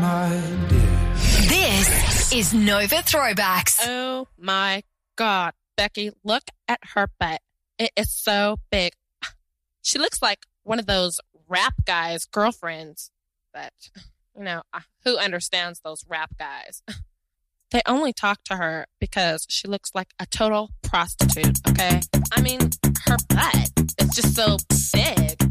idea. This is Nova Throwbacks. Oh my God, Becky, look at her butt. It is so big. She looks like one of those rap guys' girlfriends, but, you know, who understands those rap guys? They only talk to her because she looks like a total prostitute, okay? I mean, her butt is just so big.